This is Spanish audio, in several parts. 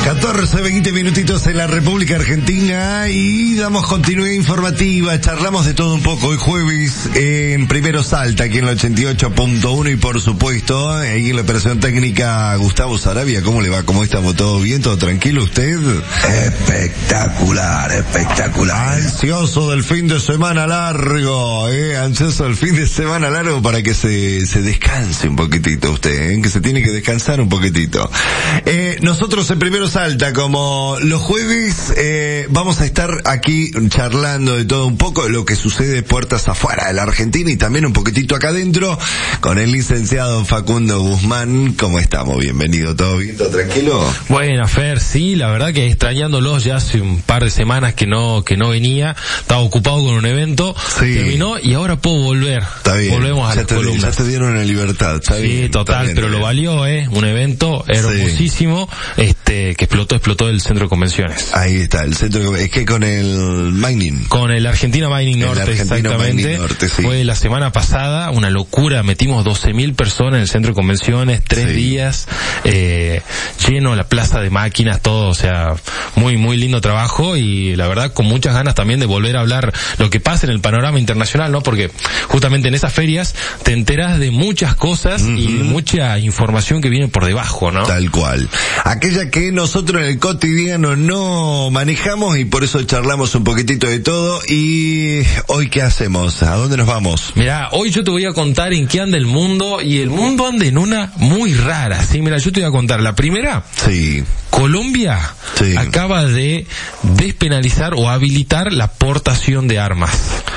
14, 20 minutitos en la República Argentina y damos continuidad informativa, charlamos de todo un poco. Hoy jueves en Primero Salta, aquí en el 88.1 y por supuesto, ahí en la operación técnica Gustavo Sarabia. ¿Cómo le va? ¿Cómo estamos? ¿Todo bien? ¿Todo tranquilo usted? Espectacular, espectacular. Ansioso del fin de semana largo, ansioso del fin de semana largo para que se descanse un poquitito usted, que se tiene que descansar un poquitito. Nosotros en Primero Salta, como los jueves, vamos a estar aquí charlando de todo un poco, de lo que sucede puertas afuera de la Argentina y también un poquitito acá adentro, con el licenciado Facundo Guzmán. ¿Cómo estamos? Bienvenido, ¿todo bien? ¿Todo tranquilo? Bueno, Fer, sí, la verdad que extrañándolos ya hace un par de semanas que no venía, estaba ocupado con un evento, sí. Terminó y ahora puedo volver. Está bien. Volvemos a las columnas. Ya te dieron la libertad, está sí, bien. Total, bien, pero lo valió, un evento hermosísimo, sí. Que explotó el centro de convenciones. Ahí está, el centro, es que con el Mining. Con el Argentina Mining Norte, exactamente. Mining Norte, sí. Fue la semana pasada, una locura, metimos 12.000 personas en el centro de convenciones, 3 días, lleno la plaza de máquinas, todo, o sea, muy, muy lindo trabajo y la verdad con muchas ganas también de volver a hablar lo que pasa en el panorama internacional, ¿no? Porque justamente en esas ferias te enteras de muchas cosas y de mucha información que viene por debajo, ¿no? Tal cual. Aquella que nosotros en el cotidiano no manejamos y por eso charlamos un poquitito de todo. Y hoy, ¿qué hacemos? ¿A dónde nos vamos? Mirá, hoy yo te voy a contar en qué anda el mundo y el mundo anda en una muy rara, ¿sí? Mirá, yo te voy a contar la primera. Sí. Colombia acaba de despenalizar o habilitar la portación de armas.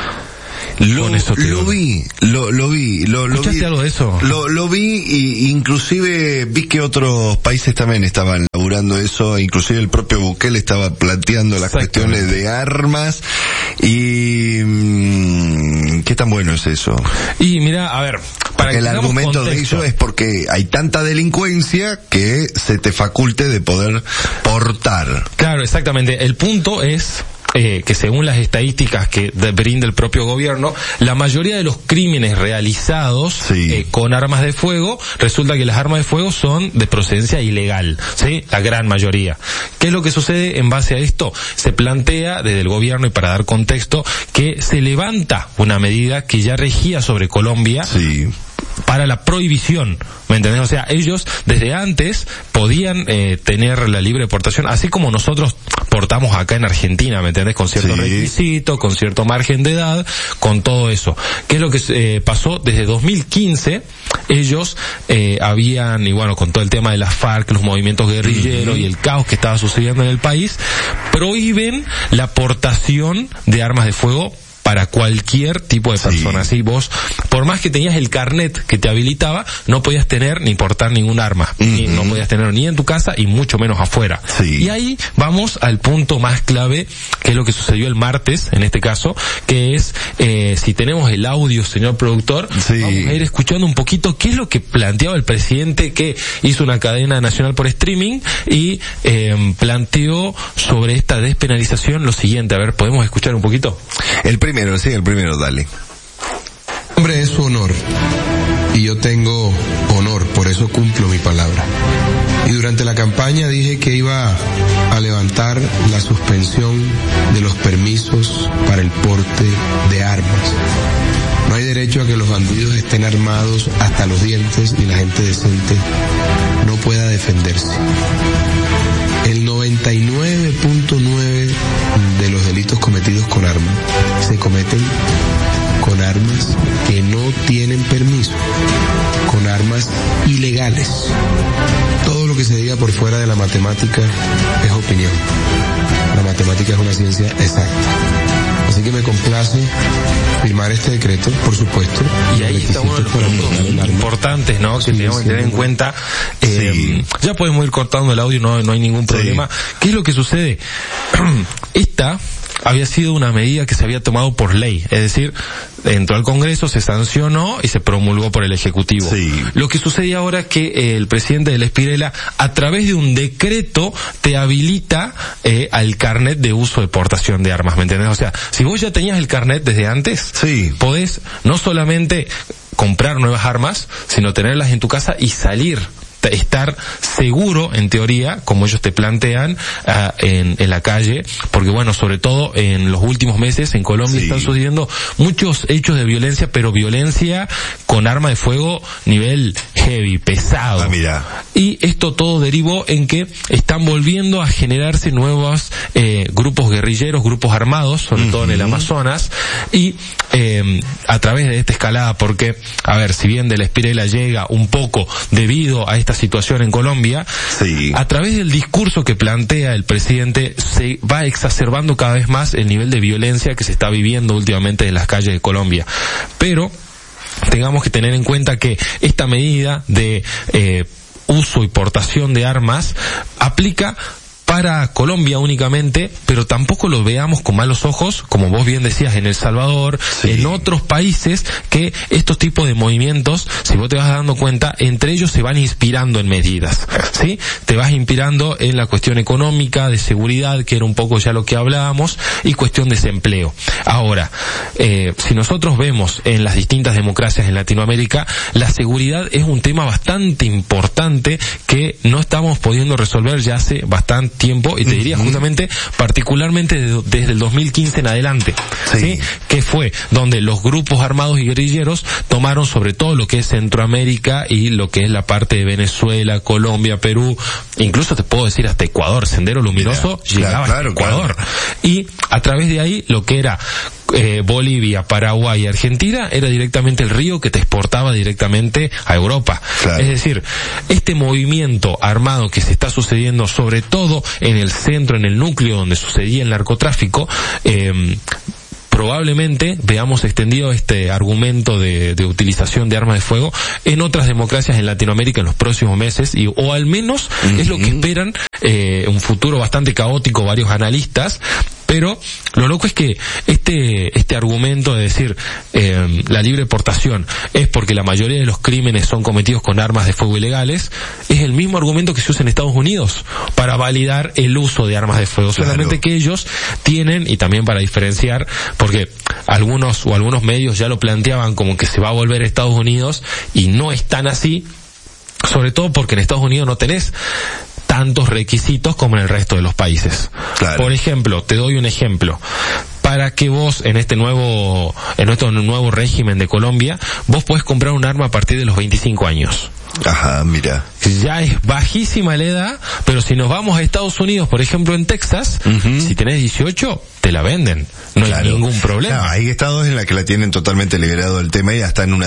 Lo vi. ¿Escuchaste algo de eso? Lo vi y inclusive vi que otros países también estaban laburando eso, inclusive el propio Bukele estaba planteando las cuestiones de armas y ¿qué tan bueno es eso? Y mira, a ver, para que el argumento de ello es porque hay tanta delincuencia que se te faculte de poder portar. Claro, exactamente. El punto es que según las estadísticas que brinda el propio gobierno, la mayoría de los crímenes realizados con armas de fuego, resulta que las armas de fuego son de procedencia ilegal, ¿sí? La gran mayoría. ¿Qué es lo que sucede en base a esto? Se plantea desde el gobierno, y para dar contexto, que se levanta una medida que ya regía sobre Colombia para la prohibición, ¿me entendés? O sea, ellos desde antes podían tener la libre portación, así como nosotros portamos acá en Argentina, ¿me entendés? Con cierto requisito, con cierto margen de edad, con todo eso. ¿Qué es lo que pasó? Desde 2015, ellos habían, y bueno, con todo el tema de las FARC, los movimientos guerrilleros y el caos que estaba sucediendo en el país, prohíben la portación de armas de fuego para cualquier tipo de persona. ¿Sí? Vos, por más que tenías el carnet que te habilitaba, no podías tener ni portar ningún arma. No podías tener ni en tu casa y mucho menos afuera. Y ahí vamos al punto más clave, que es lo que sucedió el martes, en este caso, que es, si tenemos el audio, señor productor, vamos a ir escuchando un poquito qué es lo que planteaba el presidente, que hizo una cadena nacional por streaming y planteó sobre esta despenalización lo siguiente. A ver, ¿podemos escuchar un poquito? El primero, dale. Hombre, es su honor. Y yo tengo honor, por eso cumplo mi palabra. Y durante la campaña dije que iba a levantar la suspensión de los permisos para el porte de armas. No hay derecho a que los bandidos estén armados hasta los dientes y la gente decente no pueda defenderse. El 99.9 de los delitos cometidos con armas se cometen con armas que no tienen permiso, con armas ilegales. Todo lo que se diga por fuera de la matemática es opinión. La matemática es una ciencia exacta. Así que me complace firmar este decreto, por supuesto. Y ahí está uno de los puntos importantes, ¿no? Que tenemos que tener en cuenta. Ya podemos ir cortando el audio, no hay ningún problema. ¿Qué es lo que sucede? Esta había sido una medida que se había tomado por ley, es decir, entró al Congreso, se sancionó y se promulgó por el Ejecutivo. Lo que sucede ahora es que el presidente de la Espirela, a través de un decreto, te habilita al carnet de uso de portación de armas, ¿me entendés? O sea, si vos ya tenías el carnet desde antes, podés no solamente comprar nuevas armas, sino tenerlas en tu casa y salir estar seguro, en teoría, como ellos te plantean, en la calle, porque bueno, sobre todo en los últimos meses en Colombia están sucediendo muchos hechos de violencia, pero violencia con arma de fuego nivel heavy, pesado. Mira. Y esto todo derivó en que están volviendo a generarse nuevos grupos guerrilleros, grupos armados, sobre todo en el Amazonas, y a través de esta escalada, porque, a ver, si bien de la Espriella llega un poco debido a esta situación en Colombia, a través del discurso que plantea el presidente se va exacerbando cada vez más el nivel de violencia que se está viviendo últimamente en las calles de Colombia. Pero tengamos que tener en cuenta que esta medida de uso y portación de armas aplica para Colombia únicamente, pero tampoco lo veamos con malos ojos, como vos bien decías, en El Salvador, en otros países, que estos tipos de movimientos, si vos te vas dando cuenta, entre ellos se van inspirando en medidas, ¿sí? Te vas inspirando en la cuestión económica, de seguridad, que era un poco ya lo que hablábamos, y cuestión de desempleo. Ahora, si nosotros vemos en las distintas democracias en Latinoamérica, la seguridad es un tema bastante importante que no estamos pudiendo resolver ya hace bastante tiempo, y te diría justamente, particularmente desde el 2015 en adelante, ¿sí? Que fue donde los grupos armados y guerrilleros tomaron sobre todo lo que es Centroamérica y lo que es la parte de Venezuela, Colombia, Perú, incluso te puedo decir hasta Ecuador. Sendero Luminoso llegaba hasta Ecuador. Y a través de ahí lo que era Bolivia, Paraguay y Argentina era directamente el río que te exportaba directamente a Europa. Es decir, este movimiento armado que se está sucediendo sobre todo en el centro, en el núcleo donde sucedía el narcotráfico, probablemente veamos extendido este argumento de utilización de armas de fuego en otras democracias en Latinoamérica en los próximos meses, o al menos es lo que esperan, un futuro bastante caótico varios analistas. Pero lo loco es que este argumento de decir la libre portación es porque la mayoría de los crímenes son cometidos con armas de fuego ilegales, es el mismo argumento que se usa en Estados Unidos para validar el uso de armas de fuego. Solamente que ellos tienen, y también para diferenciar, porque algunos medios ya lo planteaban como que se va a volver a Estados Unidos, y no es tan así, sobre todo porque en Estados Unidos no tenés tantos requisitos como en el resto de los países. Por ejemplo, te doy un ejemplo. Para que vos en este nuevo régimen de Colombia, vos podés comprar un arma a partir de los 25 años. Ajá, mira. Ya es bajísima la edad, pero si nos vamos a Estados Unidos, por ejemplo en Texas, si tenés 18, te la venden. No hay ningún problema. No, hay estados en la que la tienen totalmente liberado el tema, y hasta en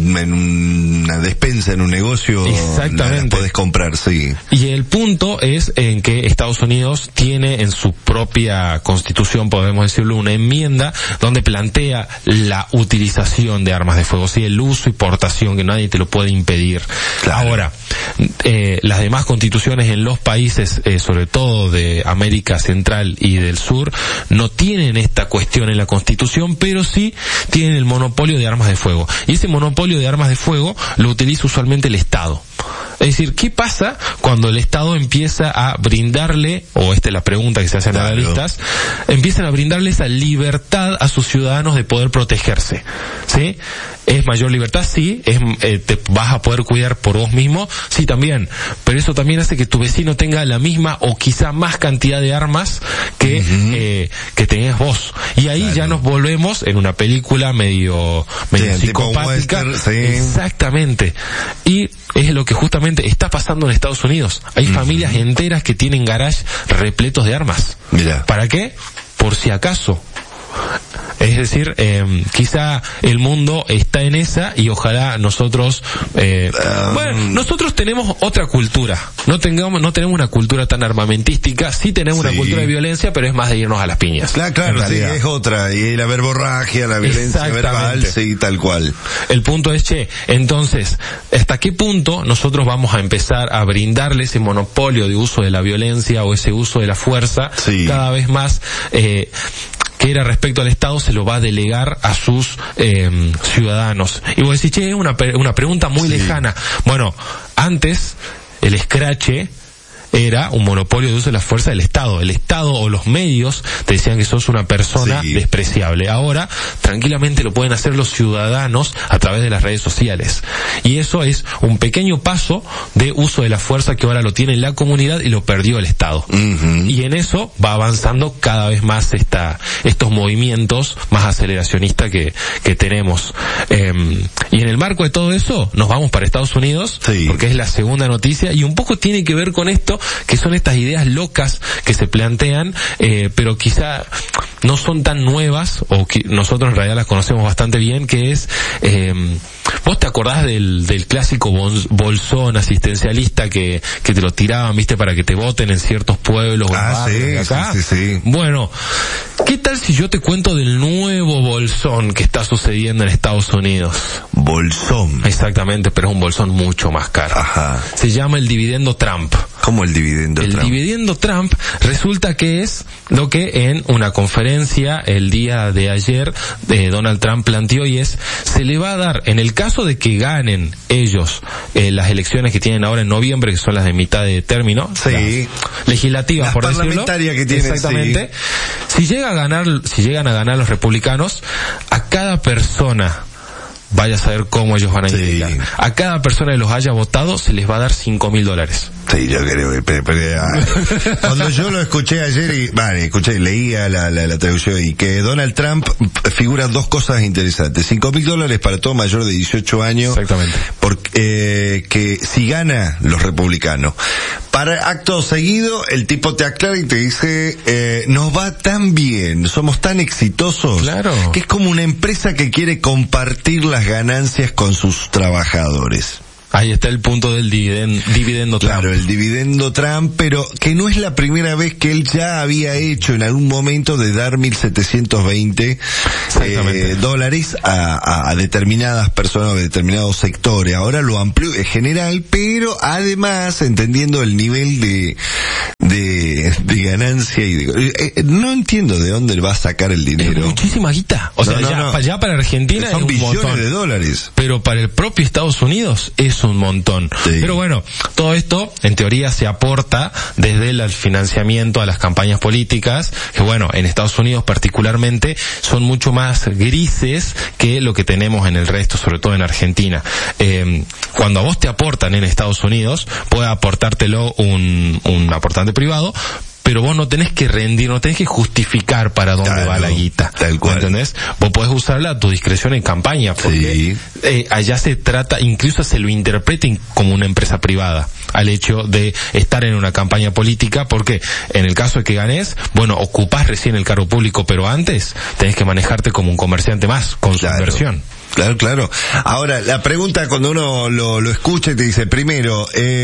una despensa, en un negocio, la podés comprar, Y el punto es en que Estados Unidos tiene en su propia constitución, podemos decirlo, una enmienda donde plantea la utilización de armas de fuego, el uso y portación, que nadie te lo puede impedir. Ahora, las demás constituciones en los países, sobre todo de América Central y del Sur, no tienen esta cuestión en la Constitución, pero sí tienen el monopolio de armas de fuego. Y ese monopolio de armas de fuego lo utiliza usualmente el Estado. Es decir, ¿qué pasa cuando el Estado empieza a brindarle, o esta es la pregunta que se hacen analistas, empiezan a brindarle esa libertad a sus ciudadanos de poder protegerse? ¿Sí? ¿Es mayor libertad? Sí. ¿Te vas a poder cuidar por vos mismo? Sí, también. Pero eso también hace que tu vecino tenga la misma o quizá más cantidad de armas que tenés vos. Y ahí ya nos volvemos en una película medio psicopática. Exactamente. Y es lo que justamente está pasando en Estados Unidos. Hay familias enteras que tienen garage repletos de armas. Mira. ¿Para qué? Por si acaso. Es decir, quizá el mundo está en esa, y ojalá nosotros, nosotros tenemos otra cultura. No tenemos una cultura tan armamentística, sí tenemos una cultura de violencia, pero es más de irnos a las piñas. Claro, sí, es otra. Y la verborragia, la violencia verbal, sí, tal cual. El punto es, entonces, ¿hasta qué punto nosotros vamos a empezar a brindarle ese monopolio de uso de la violencia o ese uso de la fuerza cada vez más, que era respecto al Estado, se lo va a delegar a sus ciudadanos? Y vos decís, es una pregunta muy lejana. Bueno, antes el escrache era un monopolio de uso de la fuerza del Estado. El Estado o los medios te decían que sos una persona despreciable. Ahora, tranquilamente lo pueden hacer los ciudadanos a través de las redes sociales. Y eso es un pequeño paso de uso de la fuerza que ahora lo tiene la comunidad y lo perdió el Estado. Y en eso va avanzando cada vez más estos movimientos más aceleracionistas que tenemos. Y en el marco de todo eso, nos vamos para Estados Unidos, porque es la segunda noticia, y un poco tiene que ver con esto, que son estas ideas locas que se plantean, pero quizá no son tan nuevas, o que nosotros en realidad las conocemos bastante bien, que es, ¿vos te acordás del clásico bolsón asistencialista que te lo tiraban, viste, para que te voten en ciertos pueblos? Sí. Bueno, ¿qué tal si yo te cuento del nuevo bolsón que está sucediendo en Estados Unidos? Bolsón. Exactamente, pero es un bolsón mucho más caro. Ajá. Se llama el dividendo Trump. ¿Cómo el dividendo Trump? El dividendo Trump resulta que es lo que en una conferencia el día de ayer Donald Trump planteó, y se le va a dar, en el caso de que ganen ellos las elecciones que tienen ahora en noviembre, que son las de mitad de término, legislativas, las por decirlo, parlamentarias que tienen, exactamente, si llegan a ganar los republicanos, a cada persona, vaya a saber cómo ellos van a indicar, a cada persona que los haya votado se les va a dar $5,000. Sí, yo creo que cuando yo lo escuché ayer leía la traducción, y que Donald Trump figura dos cosas interesantes: $5,000 para todo mayor de 18 años. Exactamente. Porque que si gana los republicanos, para acto seguido el tipo te aclara y te dice, nos va tan bien, somos tan exitosos, que es como una empresa que quiere compartir las ganancias con sus trabajadores. Ahí está el punto del dividendo Trump. Claro, el dividendo Trump, pero que no es la primera vez que él ya había hecho en algún momento de dar $1,720 dólares a determinadas personas, a determinados sectores. Ahora lo amplió, es general, pero además entendiendo el nivel de ganancia y no entiendo de dónde va a sacar el dinero. Es muchísima guita. O sea, ya para Argentina son es un billones montón de dólares. Pero para el propio Estados Unidos es un montón. Pero bueno, todo esto en teoría se aporta desde el financiamiento a las campañas políticas, que bueno, en Estados Unidos particularmente son mucho más grises que lo que tenemos en el resto, sobre todo en Argentina. Cuando a vos te aportan en Estados Unidos, puede aportártelo un aportante privado, pero vos no tenés que rendir, no tenés que justificar para dónde va la guita. Tal cual. ¿Entendés? Vos podés usarla a tu discreción en campaña, porque allá se trata, incluso se lo interpreten como una empresa privada, al hecho de estar en una campaña política, porque en el caso de que ganes, bueno, ocupás recién el cargo público, pero antes tenés que manejarte como un comerciante más, con su inversión. Claro. Ahora, la pregunta cuando uno lo escucha y te dice, primero,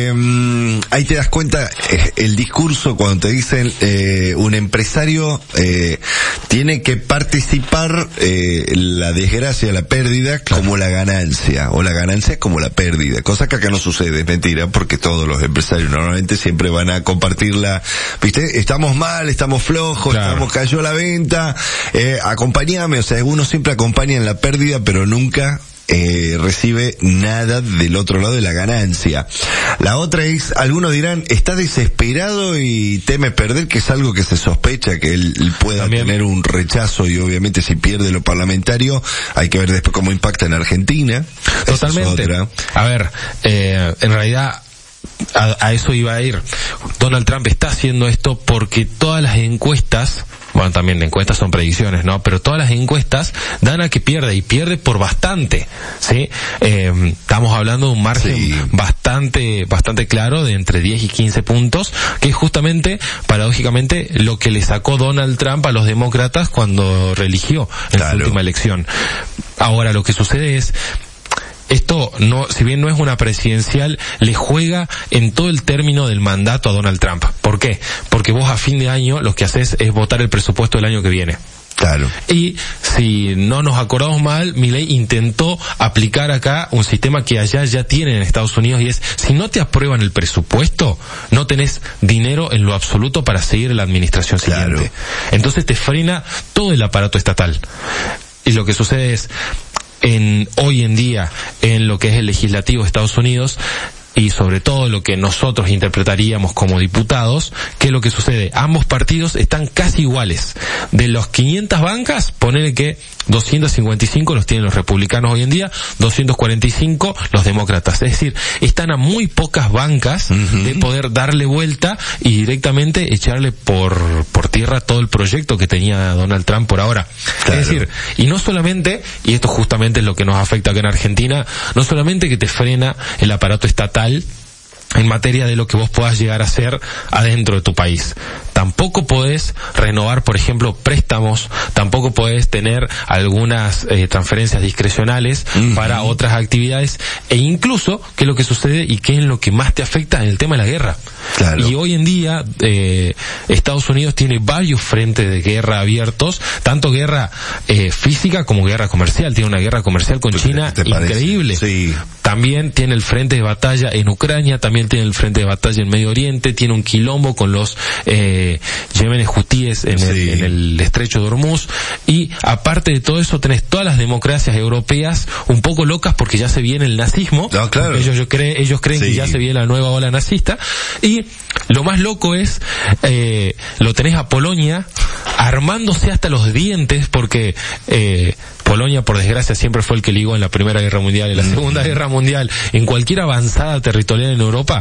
ahí te das cuenta, el discurso cuando te dicen, un empresario tiene que participar la desgracia, la pérdida, como la ganancia, o la ganancia como la pérdida, cosa que acá no sucede, es mentira, porque todos los empresarios normalmente siempre van a compartirla, ¿viste? Estamos mal, estamos flojos, cayó la venta, acompáñame, o sea, uno siempre acompaña en la pérdida, pero nunca recibe nada del otro lado de la ganancia. La otra es, algunos dirán, está desesperado y teme perder, que es algo que se sospecha que él pueda tener un rechazo, y obviamente si pierde lo parlamentario hay que ver después cómo impacta en Argentina. Totalmente. A ver, en realidad a eso iba a ir. Donald Trump está haciendo esto porque todas las encuestas, bueno, también encuestas son predicciones, ¿no? Pero todas las encuestas dan a que pierde, y pierde por bastante, ¿sí? Estamos hablando de un margen bastante claro, de entre 10 y 15 puntos, que es justamente, paradójicamente, lo que le sacó Donald Trump a los demócratas cuando reeligió en su última elección. Ahora, lo que sucede es, esto no, si bien no es una presidencial, le juega en todo el término del mandato a Donald Trump. ¿Por qué? Porque vos a fin de año lo que haces es votar el presupuesto del año que viene. Claro. Y si no nos acordamos mal, Milei intentó aplicar acá un sistema que allá ya tienen en Estados Unidos, y es, si no te aprueban el presupuesto, no tenés dinero en lo absoluto para seguir la administración siguiente. Entonces te frena todo el aparato estatal. Y lo que sucede es, hoy en día, en lo que es el legislativo de Estados Unidos, y sobre todo lo que nosotros interpretaríamos como diputados, ¿qué es lo que sucede? Ambos partidos están casi iguales. De los 500 bancas, ponele que 255 los tienen los republicanos hoy en día, 245 los demócratas. Es decir, están a muy pocas bancas de poder darle vuelta y directamente echarle por tierra todo el proyecto que tenía Donald Trump por ahora. Claro. Es decir, y no solamente, y esto justamente es lo que nos afecta acá en Argentina, no solamente que te frena el aparato estatal en materia de lo que vos puedas llegar a hacer adentro de tu país. Tampoco podés renovar, por ejemplo, préstamos, tampoco podés tener algunas transferencias discrecionales para otras actividades, e incluso, ¿qué es lo que sucede y qué es lo que más te afecta en el tema de la guerra? Claro. Y hoy en día, Estados Unidos tiene varios frentes de guerra abiertos, tanto guerra física como guerra comercial. Tiene una guerra comercial con China increíble. Sí. También tiene el frente de batalla en Ucrania, también tiene el frente de batalla en Medio Oriente, tiene un quilombo con los yemenes hutíes en el estrecho de Hormuz, y aparte de todo eso tenés todas las democracias europeas un poco locas porque ya se viene el nazismo. No, claro. Ellos creen que ya se viene la nueva ola nazista, y lo más loco es, lo tenés a Polonia armándose hasta los dientes porque Polonia, por desgracia, siempre fue el que ligó en la Primera Guerra Mundial, en la Segunda Guerra Mundial, en cualquier avanzada territorial en Europa,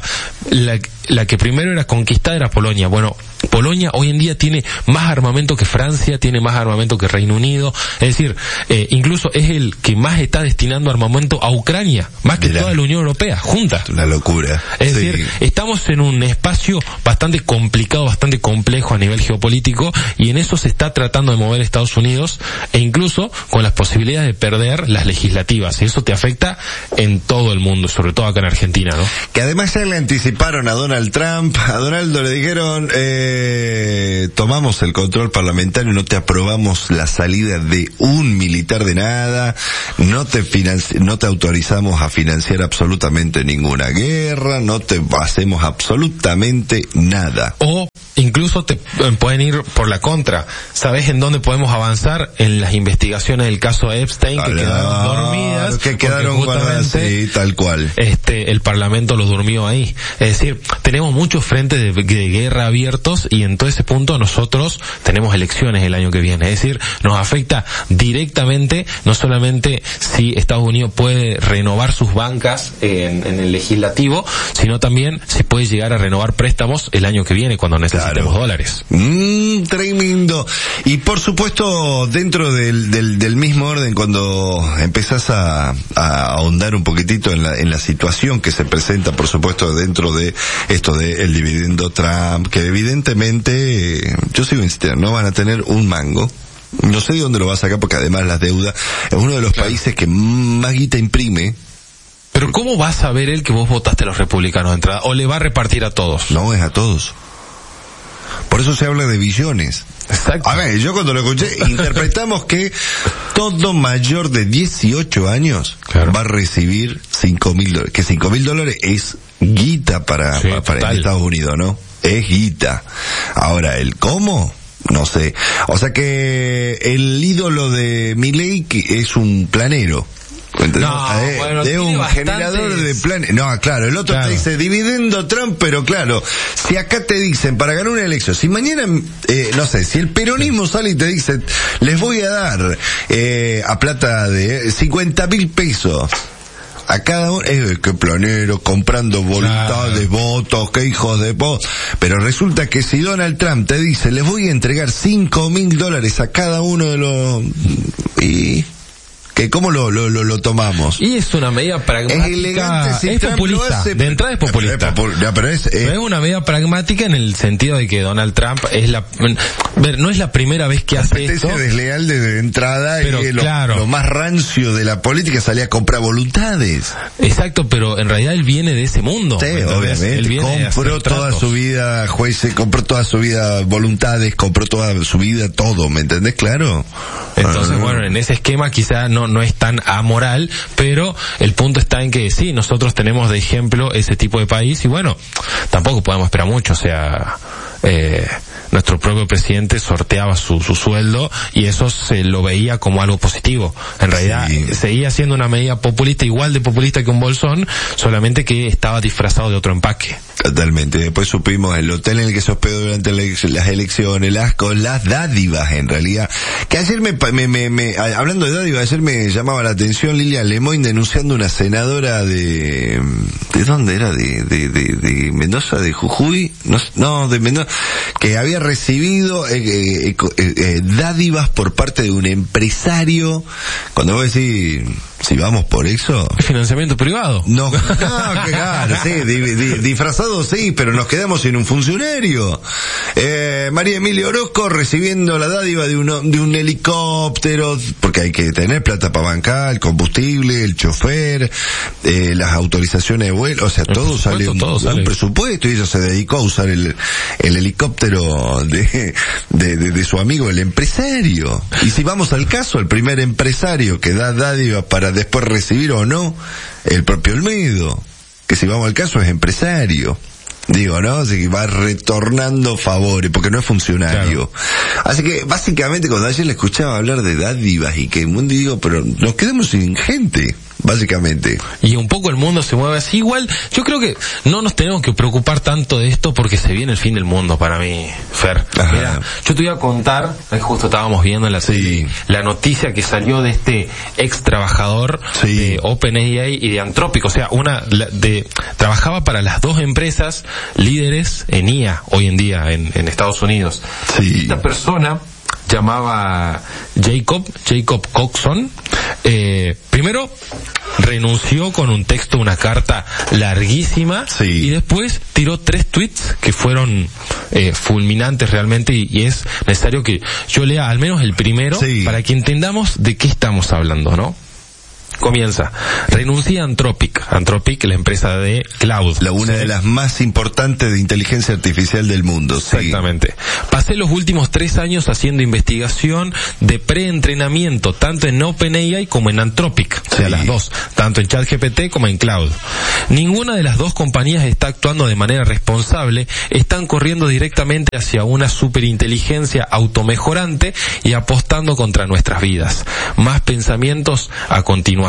la que primero era conquistada era Polonia. Bueno, Polonia hoy en día tiene más armamento que Francia, tiene más armamento que Reino Unido, es decir, incluso es el que más está destinando armamento a Ucrania, más que toda la Unión Europea, junta. Una locura. Es decir, estamos en un espacio bastante complicado, bastante complejo a nivel geopolítico, y en eso se está tratando de mover Estados Unidos, e incluso con las posibilidades de perder las legislativas, y eso te afecta en todo el mundo, sobre todo acá en Argentina, ¿no? Que además ya le anticiparon a Donald Trump, a Donaldo le dijeron, tomamos el control parlamentario, no te aprobamos la salida de un militar de nada, no te autorizamos a financiar absolutamente ninguna guerra, no te hacemos absolutamente nada. O incluso te pueden ir por la contra. ¿Sabés en dónde podemos avanzar? En las investigaciones del caso Epstein, que quedaron dormidas. Que quedaron guardadas, sí, tal cual. El Parlamento lo durmió ahí. Es decir, tenemos muchos frentes de guerra abiertos, y en todo ese punto nosotros tenemos elecciones el año que viene. Es decir, nos afecta directamente, no solamente si Estados Unidos puede renovar sus bancas en el legislativo, sino también si puede llegar a renovar préstamos el año que viene cuando necesitemos dólares. Tremendo. Y por supuesto, dentro del mismo orden, cuando empezás a ahondar un poquitito en la situación que se presenta, por supuesto, dentro de esto de el dividendo Trump, que evidentemente, yo sigo insistiendo, no van a tener un mango. No sé de dónde lo va a sacar, porque además la deuda es uno de los países que más guita imprime. Pero ¿cómo va a saber él que vos votaste a los republicanos de entrada? ¿O le va a repartir a todos? No, es a todos. Por eso se habla de billones. Exacto. A ver, yo cuando lo escuché, interpretamos que todo mayor de 18 años va a recibir $5,000, que $5,000 es guita para Estados Unidos, ¿no? Es guita. Ahora, ¿el cómo? No sé. O sea que el ídolo de Milei es un planero. No, bueno, de un generador de planes. No, claro, el otro te dice dividendo Trump, pero claro, si acá te dicen para ganar una elección, si mañana, no sé, si el peronismo sale y te dice, les voy a dar a plata de 50,000 pesos a cada uno, qué planero, comprando voluntades, votos, qué hijos de pero resulta que si Donald Trump te dice, les voy a entregar $5,000 a cada uno de los, que cómo lo tomamos. Y es una medida pragmática. Es elegante, si es populista. De entrada es populista. Pero es una medida pragmática en el sentido de que Donald Trump no es la primera vez que hace esto. Desleal de entrada, pero y lo más rancio de la política salía a comprar voluntades. Exacto, pero en realidad él viene de ese mundo. Sí, obviamente. Él compró toda su vida jueces, compró toda su vida voluntades, compró toda su vida todo, ¿me entendés? Claro. Entonces, bueno, en ese esquema quizá no es tan amoral, pero el punto está en que sí, nosotros tenemos de ejemplo ese tipo de país, y bueno, tampoco podemos esperar mucho, o sea, nuestro propio presidente sorteaba su sueldo y eso se lo veía como algo positivo. En realidad seguía siendo una medida populista, igual de populista que un bolsón, solamente que estaba disfrazado de otro empaque. Totalmente. Después supimos el hotel en el que se hospedó durante las elecciones, con las dádivas, en realidad. Que ayer hablando de dádivas, ayer me llamaba la atención Lilian Lemoyne denunciando una senadora ¿de dónde era? De Mendoza, de Jujuy, no, de Mendoza, que había recibido dádivas por parte de un empresario. Cuando vos decís, si vamos por eso... ¿Financiamiento privado? No, claro, sí, disfrazado sí, pero nos quedamos sin un funcionario. María Emilia Orozco recibiendo la dádiva de un helicóptero, porque hay que tener plata para bancar, el combustible, el chofer, las autorizaciones de vuelo, o sea, todo sale un presupuesto, y ella se dedicó a usar el helicóptero de su amigo, el empresario. Y si vamos al caso, el primer empresario que da dádiva para después recibir o no, el propio Olmedo, que si vamos al caso es empresario. Digo, ¿no? Así que va retornando favores, porque no es funcionario. Claro. Así que, básicamente, cuando ayer le escuchaba hablar de dádivas y que el mundo, digo, pero nos quedamos sin gente, básicamente. Y un poco el mundo se mueve así. Igual, yo creo que no nos tenemos que preocupar tanto de esto porque se viene el fin del mundo para mí, Fer. Mira, yo te voy a contar, justo estábamos viendo en la tele, la noticia que salió de este ex trabajador de OpenAI y de Anthropic. O sea, trabajaba para las dos empresas líderes en IA hoy en día en Estados Unidos. Esta persona llamaba Jacob Coxon. Primero renunció con un texto, una carta larguísima, y después tiró 3 tweets que fueron fulminantes realmente, y es necesario que yo lea al menos el primero para que entendamos de qué estamos hablando, ¿no? Comienza. Renuncia a Anthropic, la empresa de cloud. Una de las más importantes de inteligencia artificial del mundo. Exactamente. Pasé los últimos 3 años haciendo investigación de preentrenamiento, tanto en OpenAI como en Anthropic. O sea, las dos. Tanto en ChatGPT como en cloud. Ninguna de las dos compañías está actuando de manera responsable. Están corriendo directamente hacia una superinteligencia automejorante y apostando contra nuestras vidas. Más pensamientos a continuación.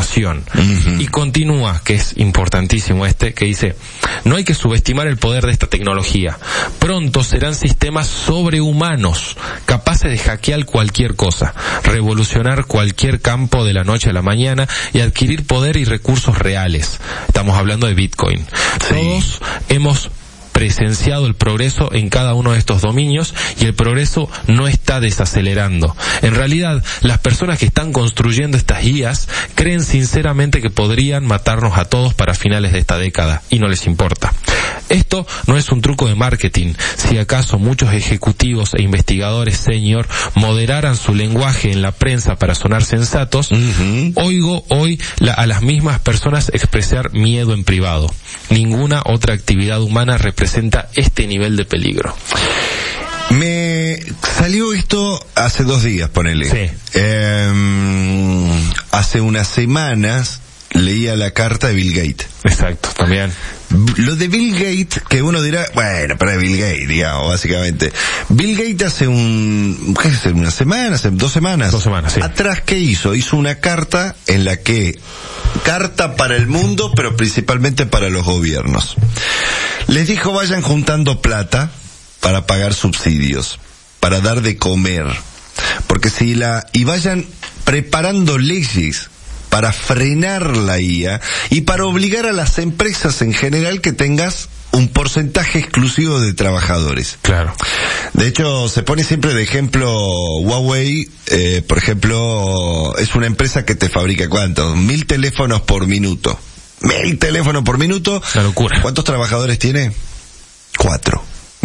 Y continúa, que es importantísimo que dice: no hay que subestimar el poder de esta tecnología. Pronto serán sistemas sobrehumanos, capaces de hackear cualquier cosa, revolucionar cualquier campo de la noche a la mañana y adquirir poder y recursos reales. Estamos hablando de Bitcoin. Todos hemos presenciado el progreso en cada uno de estos dominios y el progreso no está desacelerando. En realidad, las personas que están construyendo estas IAs creen sinceramente que podrían matarnos a todos para finales de esta década y no les importa. Esto no es un truco de marketing. Si acaso muchos ejecutivos e investigadores senior moderaran su lenguaje en la prensa para sonar sensatos, oigo hoy a las mismas personas expresar miedo en privado. Ninguna otra actividad humana representa este nivel de peligro. Me salió esto hace 2 días, ponele. Hace unas semanas leía la carta de Bill Gates. Exacto, también. Lo de Bill Gates, que uno dirá, bueno, pero Bill Gates, digamos, básicamente. Bill Gates hace una semana, hace 2 semanas. 2 semanas, sí. Atrás, ¿qué hizo? Hizo una carta en la que, carta para el mundo, pero principalmente para los gobiernos. Les dijo, vayan juntando plata para pagar subsidios, para dar de comer. Porque y vayan preparando leyes para frenar la IA y para obligar a las empresas en general que tengas un porcentaje exclusivo de trabajadores. Claro. De hecho, se pone siempre de ejemplo Huawei, por ejemplo, es una empresa que te fabrica, ¿cuántos? 1000 teléfonos por minuto. 1000 teléfonos por minuto. La locura. ¿Cuántos trabajadores tiene? 4.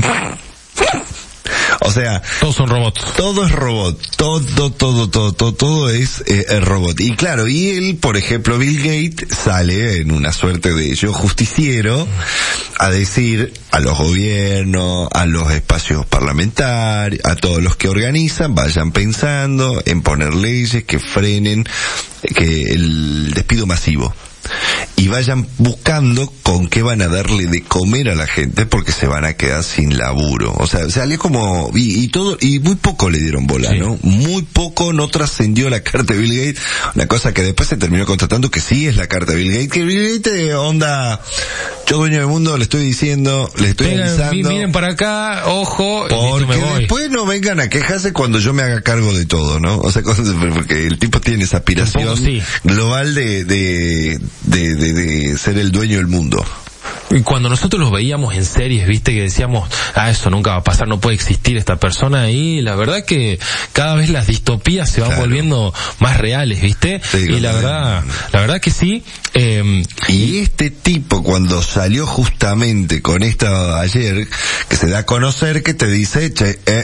O sea, todos son robots. Todo es robot. Todo es robot. Y claro, y él, por ejemplo, Bill Gates, sale en una suerte de yo justiciero a decir a los gobiernos, a los espacios parlamentarios, a todos los que organizan, vayan pensando en poner leyes que frenen el despido masivo. y vayan buscando con qué van a darle de comer a la gente, porque se van a quedar sin laburo. O sea, salió como, y todo, y muy poco le dieron bola, sí, ¿no? Muy poco, no trascendió la carta de Bill Gates, una cosa que después se terminó constatando que sí es la carta de Bill Gates, que Bill Gates onda, yo dueño del mundo, le estoy diciendo, le estoy avisando. Miren para acá, ojo, porque me voy. Después no vengan a quejarse cuando yo me haga cargo de todo, ¿no? O sea, porque el tipo tiene esa aspiración global de ser el dueño del mundo. Y cuando nosotros los veíamos en series, viste, que decíamos, eso nunca va a pasar, no puede existir esta persona ahí, la verdad que cada vez las distopías se van volviendo más reales, viste, sí, y la verdad que sí. Y este tipo, cuando salió justamente con esto ayer, que se da a conocer, que te dice,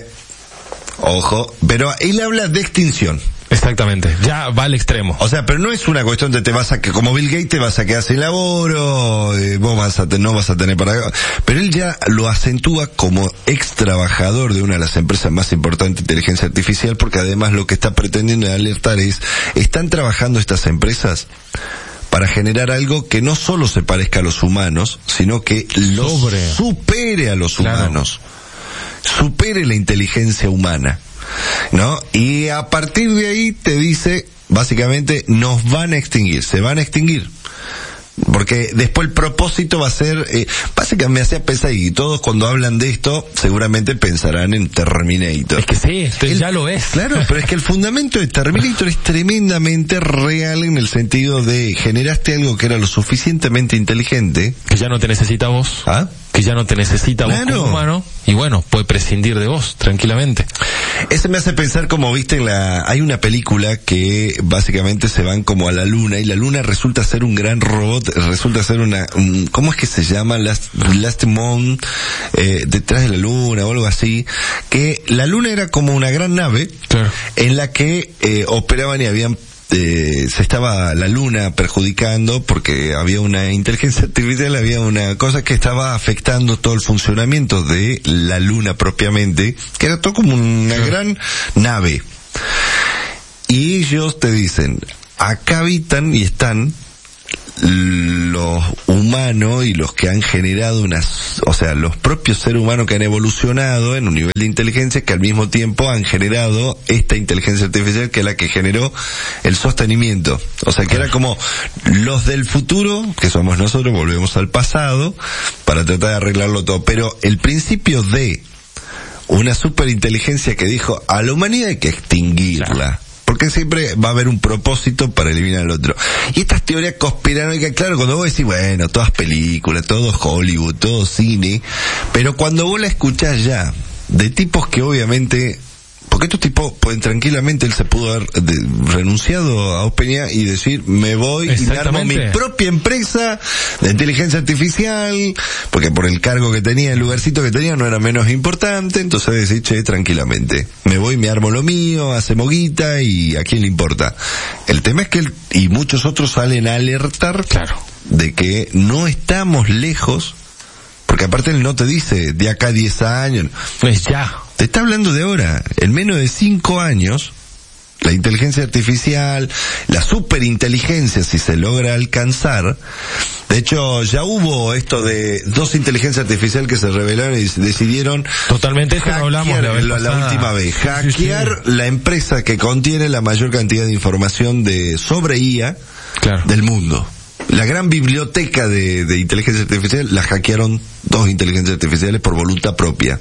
ojo, pero él habla de extinción. Exactamente, ya va al extremo. O sea, pero no es una cuestión de que como Bill Gates te vas a quedar sin laburo, vos no vas a tener para... Pero él ya lo acentúa como ex trabajador de una de las empresas más importantes de inteligencia artificial, porque además lo que está pretendiendo alertar es, están trabajando estas empresas para generar algo que no solo se parezca a los humanos, sino que supere a los humanos, supere la inteligencia humana, ¿no? Y a partir de ahí te dice, básicamente, nos van a extinguir, se van a extinguir. Porque después el propósito va a ser, básicamente me hacía pensar, y todos cuando hablan de esto, seguramente pensarán en Terminator. Es que sí, ya lo es. Claro, pero es que el fundamento de Terminator es tremendamente real, en el sentido de, generaste algo que era lo suficientemente inteligente. Que ya no te necesita vos. Que ya no te necesita vos como humano, y bueno, puede prescindir de vos, tranquilamente. Ese me hace pensar como, viste, hay una película que básicamente se van como a la luna, y la luna resulta ser un gran robot, resulta ser ¿cómo es que se llama? Last Moon, detrás de la luna o algo así, que la luna era como una gran nave, claro, en la que operaban y habían se estaba la luna perjudicando porque había una inteligencia artificial, había una cosa que estaba afectando todo el funcionamiento de la luna propiamente, que era todo como una gran nave. Y ellos te dicen, acá habitan y están los humanos y los que han generado los propios seres humanos que han evolucionado en un nivel de inteligencia, que al mismo tiempo han generado esta inteligencia artificial, que es la que generó el sostenimiento. O sea, que era como los del futuro, que somos nosotros, volvemos al pasado para tratar de arreglarlo todo. Pero el principio de una superinteligencia que dijo, a la humanidad hay que extinguirla, porque siempre va a haber un propósito para eliminar al otro. Y estas teorías conspiranoicas, claro, cuando vos decís, bueno, todas películas, todo Hollywood, todo cine, pero cuando vos la escuchás ya, de tipos que obviamente, porque estos tipos pueden tranquilamente, él se pudo haber renunciado a Openai y decir, me voy y me armo mi propia empresa de inteligencia artificial, porque por el cargo que tenía, el lugarcito que tenía no era menos importante, entonces decir, tranquilamente, me voy, me armo lo mío, hacemos guita y a quién le importa. El tema es que él y muchos otros salen a alertar, claro, de que no estamos lejos, porque aparte él no te dice de acá a 10 años. Pues ya. Te está hablando de ahora. En menos de 5 años, la inteligencia artificial, la superinteligencia, si se logra alcanzar. De hecho, ya hubo esto de 2 inteligencias artificiales que se revelaron y decidieron totalmente hackear, hablamos la última vez, hackear la empresa que contiene la mayor cantidad de información sobre IA, claro, del mundo. La gran biblioteca de inteligencia artificial la hackearon 2 inteligencias artificiales por voluntad propia.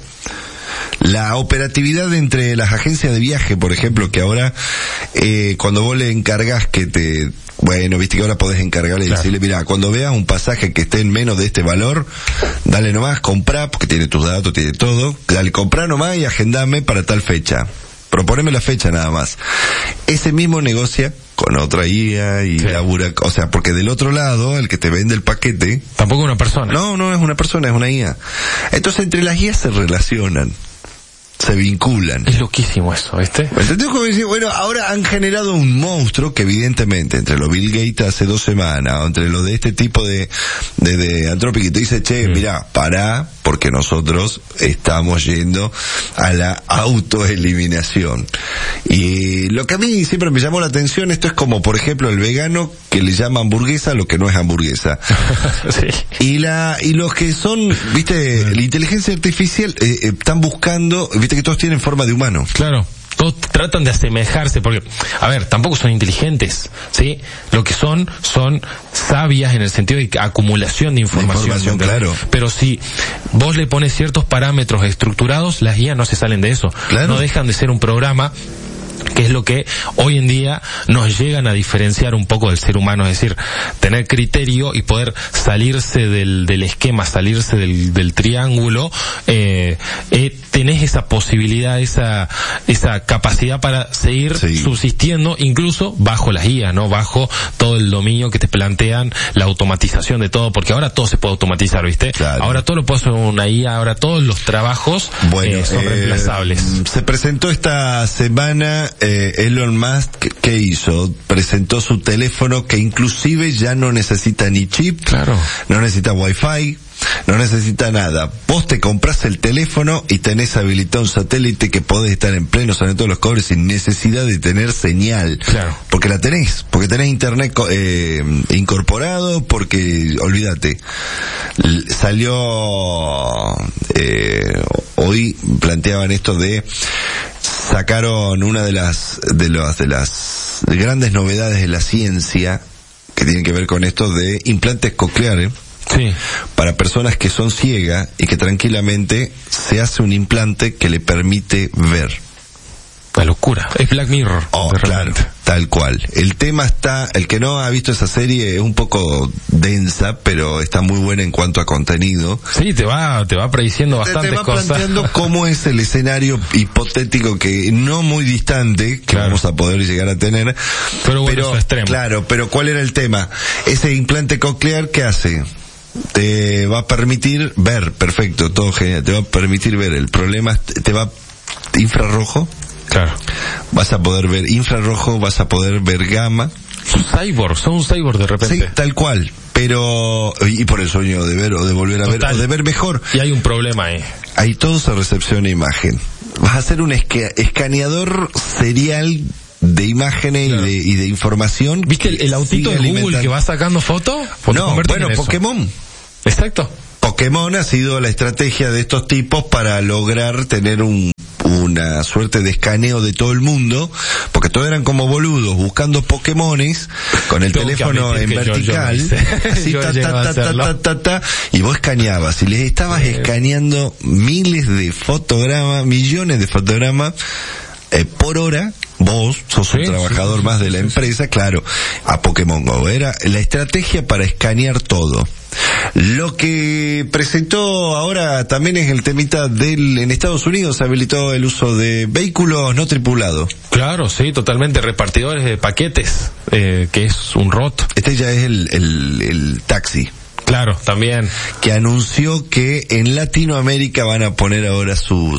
La operatividad entre las agencias de viaje, por ejemplo, que ahora cuando vos le encargas viste que ahora podés encargarle y decirle, mira, cuando veas un pasaje que esté en menos de este valor, dale nomás, comprá, porque tiene tus datos, tiene todo, dale, comprá nomás y agendame para tal fecha. Proponeme la fecha nada más. Ese mismo negocia con otra IA y labura, o sea, porque del otro lado, el que te vende el paquete... Tampoco es una persona. No es una persona, es una IA. Entonces entre las IA se relacionan, se vinculan. Es loquísimo eso, ¿viste? ¿Entendés? Como decir, bueno, ahora han generado un monstruo que evidentemente, entre los Bill Gates hace 2 semanas, o entre los de este tipo de Anthropic, que te dice, mirá, pará, porque nosotros estamos yendo a la autoeliminación. Y lo que a mí siempre me llamó la atención, esto es como, por ejemplo, el vegano que le llama hamburguesa a lo que no es hamburguesa. Sí. Y los que son, viste, la inteligencia artificial, están buscando, viste que todos tienen forma de humano. Claro. Todos tratan de asemejarse, porque, a ver, tampoco son inteligentes, ¿sí? Lo que son sabias en el sentido de acumulación de información, claro. Pero si vos le pones ciertos parámetros estructurados, las guías no se salen de eso. Claro. No dejan de ser un programa, que es lo que hoy en día nos llegan a diferenciar un poco del ser humano, es decir, tener criterio y poder salirse del esquema, salirse del triángulo, tenés esa posibilidad, esa capacidad para seguir subsistiendo, incluso bajo las guías, ¿no? Bajo todo el dominio que te plantean, la automatización de todo, porque ahora todo se puede automatizar, ¿viste? Claro. Ahora todo lo puede hacer una guía, ahora todos los trabajos son reemplazables. Se presentó esta semana Elon Musk, ¿qué hizo? Presentó su teléfono que inclusive ya no necesita ni chip, claro, no necesita wifi, no necesita nada. Vos te compras el teléfono y tenés habilitado un satélite que podés estar en pleno San Antonio de los Cobres sin necesidad de tener señal. Claro. Porque tenés internet incorporado, porque, olvídate, salió, hoy planteaban esto de, sacaron una de las grandes novedades de la ciencia que tienen que ver con esto de implantes cocleares. Sí. Para personas que son ciegas y que tranquilamente se hace un implante que le permite ver. La locura. Es Black Mirror. Claro, tal cual. El tema está, el que no ha visto esa serie es un poco densa, pero está muy buena en cuanto a contenido. Sí, te va prediciendo bastantes cosas. Te va planteando cómo es el escenario hipotético que no muy distante que vamos a poder llegar a tener. Pero bueno, extremo. Claro, pero ¿cuál era el tema? Ese implante coclear, ¿qué hace? Te va a permitir ver, perfecto, todo genial, te va a permitir ver. El problema te va infrarrojo. Claro. Vas a poder ver infrarrojo, vas a poder ver gamma. Son un cyborg de repente. Sí, tal cual. Pero, y por el sueño de ver o de volver a ver, o de ver mejor. Y hay un problema ahí. Ahí todo se recepciona imagen. Vas a ser un escaneador serial de imágenes, claro, y de información. ¿Viste el autito de Google que va sacando fotos? No, bueno, Pokémon. Exacto. Pokémon ha sido la estrategia de estos tipos para lograr tener una suerte de escaneo de todo el mundo, porque todos eran como boludos buscando Pokémones con el teléfono en vertical, así y vos escaneabas y les estabas escaneando miles de fotogramas, millones de fotogramas por hora. Vos sos un trabajador más de la empresa, claro, a Pokémon Go. Era la estrategia para escanear todo. Lo que presentó ahora también es el temita en Estados Unidos se habilitó el uso de vehículos no tripulados. Claro, sí, totalmente, repartidores de paquetes, que es un ROT. Este ya es el taxi. Claro, también. Que anunció que en Latinoamérica van a poner ahora su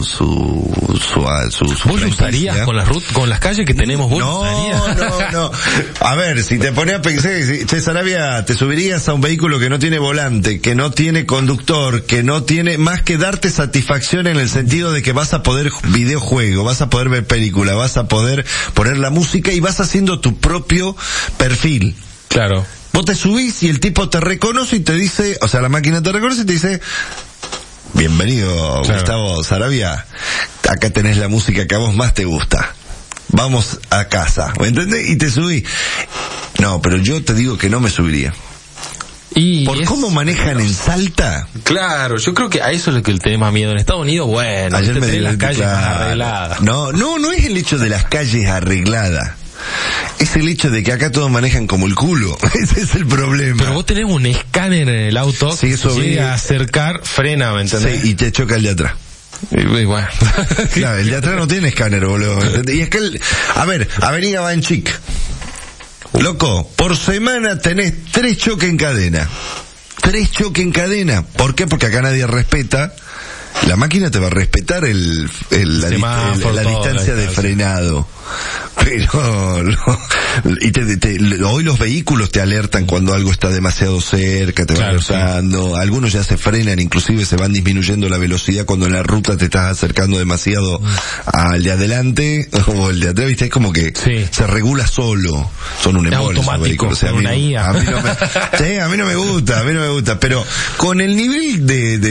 ¿Vos lo usarías con las calles que tenemos? ¿Vos No. A ver, si te pones a pensar, che, Sarabia, te subirías a un vehículo que no tiene volante, que no tiene conductor, que no tiene más que darte satisfacción en el sentido de que vas a poder videojuego, vas a poder ver película, vas a poder poner la música y vas haciendo tu propio perfil. Claro. Vos te subís y el tipo te reconoce y te dice, o sea, la máquina te reconoce y te dice, bienvenido, claro, Gustavo Sarabia, acá tenés la música que a vos más te gusta. Vamos a casa, ¿me entendés? Y te subí. No, pero yo te digo que no me subiría. ¿Por cómo manejan en Salta? Claro, yo creo que a eso es lo que tenemos miedo. En Estados Unidos, bueno, ayer me las calles más arregladas. No es el hecho de las calles arregladas. Es el hecho de que acá todos manejan como el culo. Ese es el problema. Pero vos tenés un escáner en el auto, sí, eso llega a acercar, frena, ¿me entendés? Sí, y te choca el de atrás. Y bueno. Claro, el de atrás no tiene escáner, boludo. Y es que a ver, Avenida Banchic. Loco, por semana tenés 3 choques en cadena. 3 choques en cadena. ¿Por qué? Porque acá nadie respeta. La máquina te va a respetar la distancia de frenado. Pero Y hoy los vehículos te alertan cuando algo está demasiado cerca, te van alertando. Sí. Algunos ya se frenan, inclusive se van disminuyendo la velocidad cuando en la ruta te estás acercando demasiado al de adelante o el de atrás, viste, es como que se regula solo. Son un embole esos vehículos. O sea, una IA. A mí no me gusta, pero con el nivel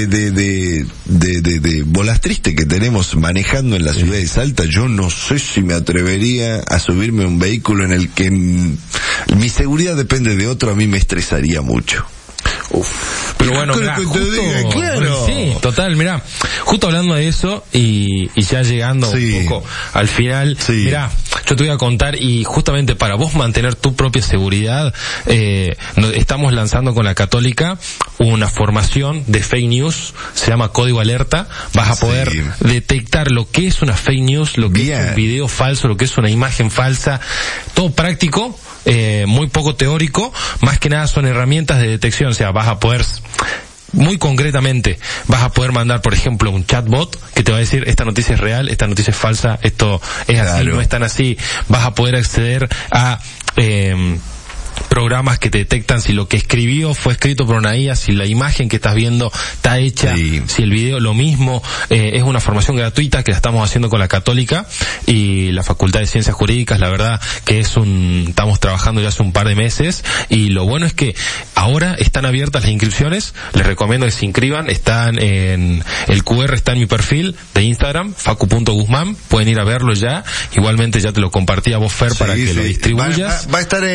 de bolas tristes que tenemos manejando en la ciudad de Salta, yo no sé si me atrevería a subirme a un vehículo en el que mi seguridad depende de otro. A mí me estresaría mucho. Pero bueno, mirá, sí, total, mirá, justo hablando de eso y ya llegando un poco al final, mirá, yo te voy a contar, y justamente para vos mantener tu propia seguridad, estamos lanzando con la Católica una formación de fake news, se llama Código Alerta. Vas a poder detectar lo que es una fake news, lo que es un video falso, lo que es una imagen falsa, todo práctico. Muy poco teórico, más que nada son herramientas de detección. O sea, vas a poder, muy concretamente, vas a poder mandar, por ejemplo, un chatbot que te va a decir: esta noticia es real, esta noticia es falsa, esto es así, no es tan así. Vas a poder acceder a programas que te detectan si lo que escribió fue escrito por una IA, si la imagen que estás viendo está hecha, si el video lo mismo. Es una formación gratuita que la estamos haciendo con la Católica y la Facultad de Ciencias Jurídicas. La verdad que estamos trabajando ya hace un par de meses, y lo bueno es que ahora están abiertas las inscripciones. Les recomiendo que se inscriban. Están en el QR, está en mi perfil de Instagram, facu.guzmán, pueden ir a verlo ya. Igualmente ya te lo compartí a vos, Fer, para que lo distribuyas. Va a estar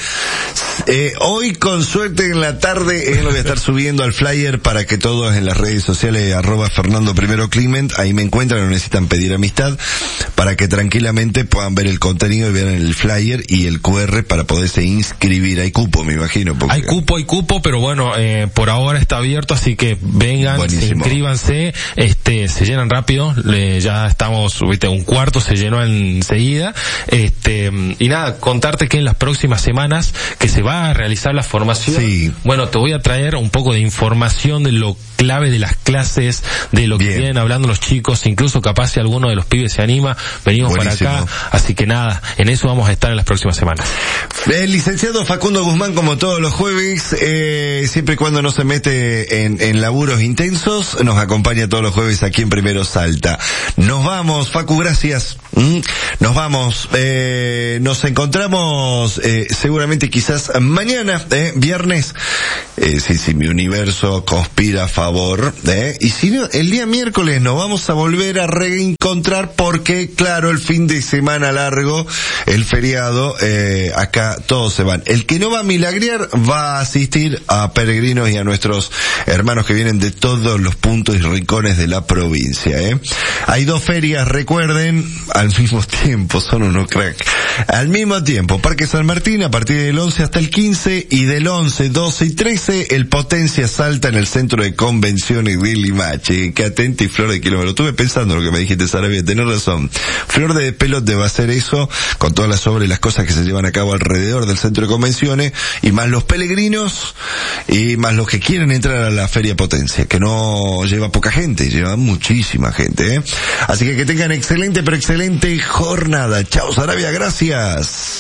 hoy, con suerte, en la tarde, lo voy a estar subiendo al flyer para que todos en las redes sociales, @Fernando I Climent, ahí me encuentran, no necesitan pedir amistad, para que tranquilamente puedan ver el contenido y vean el flyer y el QR para poderse inscribir. Hay cupo, me imagino. Porque... Hay cupo, pero bueno, por ahora está abierto, así que vengan, inscríbanse, se llenan rápido, ya estamos, un cuarto se llenó enseguida, y nada, contarte que en las próximas semanas que se va a realizar la formación, bueno, te voy a traer un poco de información de lo clave de las clases, de lo que vienen hablando los chicos, incluso capaz si alguno de los pibes se anima, venimos para acá, así que nada, en eso vamos a estar en las próximas semanas. El licenciado Facundo Guzmán, como todos los jueves, siempre y cuando no se mete en laburos intensos, nos acompaña todos los jueves aquí en Primero Salta. Nos vamos, Facu, gracias. Nos vamos, nos encontramos seguramente quizás mañana, viernes, si mi universo conspira a favor, y si no, el día miércoles nos vamos a volver a reencontrar, porque claro, el fin de semana largo, el feriado, acá todos se van. El que no va a milagrear va a asistir a peregrinos y a nuestros hermanos que vienen de todos los puntos y rincones de la provincia. Hay 2 ferias, recuerden, al mismo tiempo, son unos crack. Al mismo tiempo, Parque San Martín a partir del 11 hasta el 15, y del 11, 12 y 13 el Potencia Salta en el Centro de Convenciones de Limache. Que atente, y Flor de Kilómetro. Estuve pensando lo que me dijiste, Sarabia, tenés razón. Flor de Pelote va a hacer eso, con todas las obras y las cosas que se llevan a cabo alrededor del Centro de Convenciones, y más los peregrinos, y más los que quieren entrar a la Feria Potencia, que no lleva poca gente, lleva muchísima gente, Así que tengan excelente, pero excelente jornada. Chao, Sarabia, gracias.